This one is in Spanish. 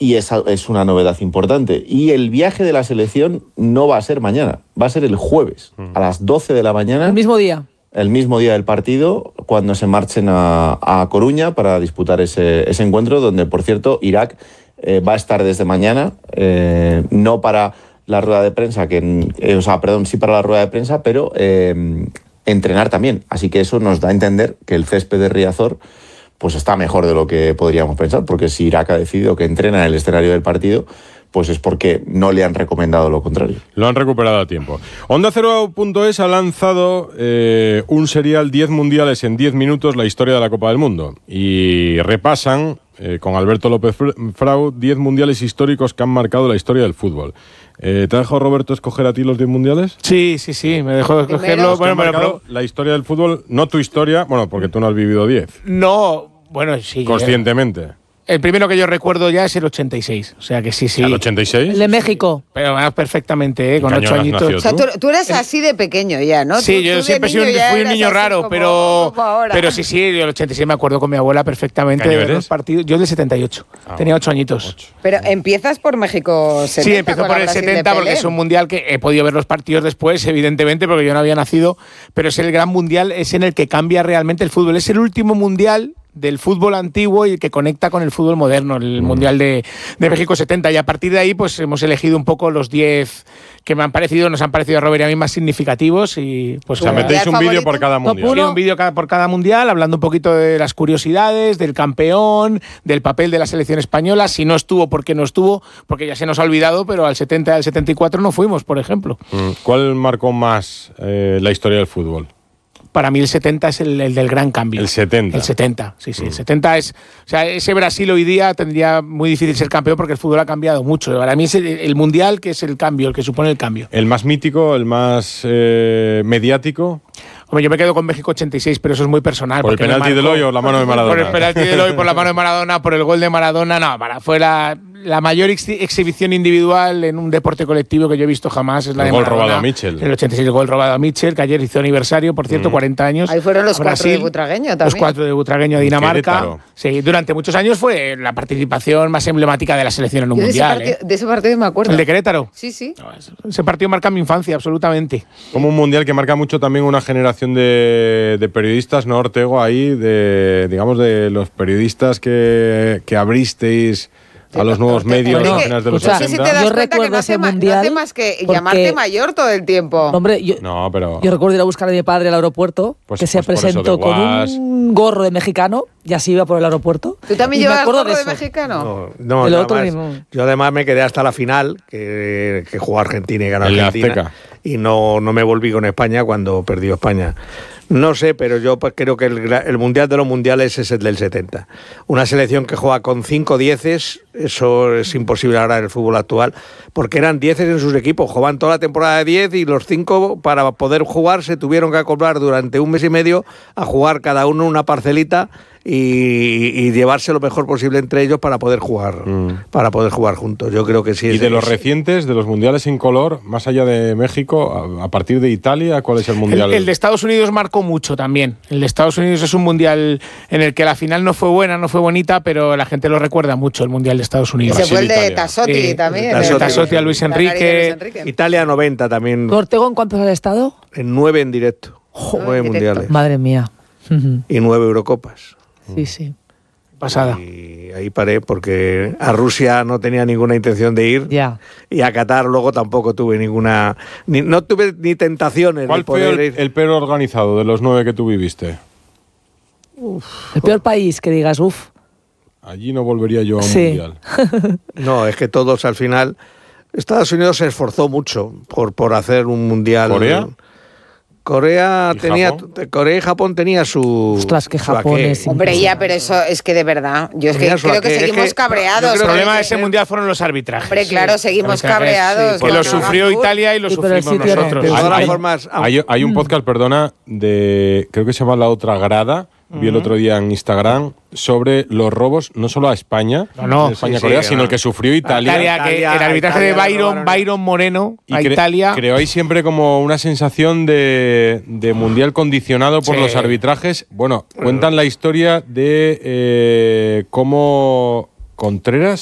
Y esa es una novedad importante. Y el viaje de la selección no va a ser mañana, va a ser el jueves, a las 12 de la mañana. El mismo día. El mismo día del partido, cuando se marchen a Coruña para disputar ese encuentro, donde, por cierto, Irak va a estar desde mañana, no para la rueda de prensa, sí para la rueda de prensa, pero entrenar también. Así que eso nos da a entender que el césped de Riazor pues está mejor de lo que podríamos pensar, porque si Irak ha decidido que entrena en el escenario del partido, pues es porque no le han recomendado lo contrario. Lo han recuperado a tiempo. OndaCero.es ha lanzado un serial 10 mundiales en 10 minutos, la historia de la Copa del Mundo. Y repasan, con Alberto López Frau, 10 mundiales históricos que han marcado la historia del fútbol. ¿Te ha dejado Roberto escoger a ti los 10 mundiales? Sí, me dejó escogerlo. Bueno, la historia del fútbol, no tu historia, bueno, porque tú no has vivido 10. No, bueno, sí. Conscientemente. El primero que yo recuerdo ya es el 86, o sea que sí. ¿El 86? El de México. Pero más perfectamente, con 8 añitos. O sea, tú eres así de pequeño ya, ¿no? Sí, yo siempre fui un niño raro, pero sí, el 86 me acuerdo con mi abuela perfectamente de los partidos. Yo del 78, tenía 8 añitos. Pero empiezas por México 70. Sí, empiezo por el 70 porque es un mundial que he podido ver los partidos después, evidentemente, porque yo no había nacido, pero es el gran mundial, es en el que cambia realmente el fútbol. Es el último mundial del fútbol antiguo y el que conecta con el fútbol moderno, el Mundial de México 70. Y a partir de ahí pues hemos elegido un poco los 10 que nos han parecido a Robert y a mí más significativos. Y pues o sea, metéis un vídeo por cada mundial. Un vídeo por cada mundial, hablando un poquito de las curiosidades, del campeón, del papel de la selección española, si no estuvo, por qué no estuvo, porque ya se nos ha olvidado, pero al 70 y al 74 no fuimos, por ejemplo. ¿Cuál marcó más la historia del fútbol? Para mí el 70 es el del gran cambio. El 70. El 70, sí. El 70 es... O sea, ese Brasil hoy día tendría muy difícil ser campeón porque el fútbol ha cambiado mucho. Para mí es el mundial que es el cambio, el que supone el cambio. ¿El más mítico, el más mediático? Hombre, yo me quedo con México 86, pero eso es muy personal. ¿Por el penalti de Eloy o la mano de Maradona? Por el penalti de Eloy, por la mano de Maradona, por el gol de Maradona. No, fue la mayor exhibición individual en un deporte colectivo que yo he visto jamás. Es la de Maradona. El gol robado a Mitchell. El 86, el gol robado a Mitchell, que ayer hizo aniversario, por cierto, 40 años. Ahí fueron los Brasil, 4 de Butragueño también. Los 4 de Butragueño a Dinamarca. Sí, durante muchos años fue la participación más emblemática de la selección en un mundial. De ese partido me acuerdo. ¿El de Querétaro? Sí. No, ese partido marca mi infancia, absolutamente. Como un mundial que marca mucho también una generación de periodistas, ¿no, Ortego? Ahí, de los periodistas que abristeis a los nuevos medios a finales de los 80. Si te das cuenta que no hace más que llamarte mayor todo el tiempo. Hombre, yo recuerdo ir a buscar a mi padre al aeropuerto, que se presentó con un gorro de mexicano y así iba por el aeropuerto. ¿Tú también llevas gorro de mexicano? No, yo además me quedé hasta la final, que jugó Argentina y ganó Argentina. Y no me volví con España cuando perdió España. No sé, pero yo creo que el mundial de los mundiales es el del 70. Una selección que juega con 5 dieces, eso es imposible ahora en el fútbol actual, porque eran 10 en sus equipos, jugaban toda la temporada de 10 y los 5 para poder jugar se tuvieron que acoplar durante un mes y medio a jugar cada uno una parcelita y llevarse lo mejor posible entre ellos para poder jugar juntos. Yo creo que sí. Y de los recientes, de los mundiales en color, más allá de México, a partir de Italia, ¿cuál es el mundial? El de Estados Unidos marcó mucho también. El de Estados Unidos es un mundial en el que la final no fue buena, no fue bonita, pero la gente lo recuerda mucho, el mundial de Estados Unidos. Ese fue el de Tassotti también. El Tassotti a Luis Enrique. Italia 90 también. ¿Ortego en cuántos has estado? En 9 en directo. 9 mundiales. Madre mía. Y 9 Eurocopas. Sí. Pasada. Y ahí paré porque a Rusia no tenía ninguna intención de ir. Ya. Y a Qatar luego tampoco tuve ninguna... no tuve ni tentaciones de poder ir. ¿Cuál fue el peor organizado de los 9 que tú viviste? El peor país que digas, Allí no volvería yo a un mundial. No, es que todos al final... Estados Unidos se esforzó mucho por hacer un mundial. ¿Corea? Corea y Japón tenía su... Ostras, que Japón es... Hombre, ya, pero eso es que de verdad... Yo es que creo que seguimos cabreados. El problema de ese mundial fueron los arbitrajes. Hombre, claro, seguimos cabreados. Que lo sufrió Italia y lo sufrimos nosotros. De todas formas... Hay un podcast, creo que se llama La Otra Grada, vi el otro día en Instagram, sobre los robos, no solo a España, España-Corea, sino el que sufrió Italia. El arbitraje de Byron Moreno a Italia. Creo hay siempre como una sensación de mundial condicionado por los arbitrajes. Bueno, cuentan la historia de cómo Contreras